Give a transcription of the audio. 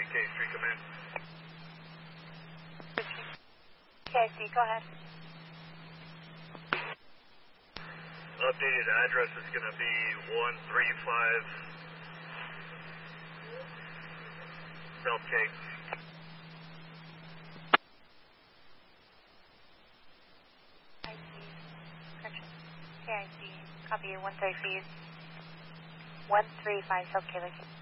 KC, come in. KC, go ahead. Updated address is going to be 135 South Cape. KIC, copy you, 135 South Cape.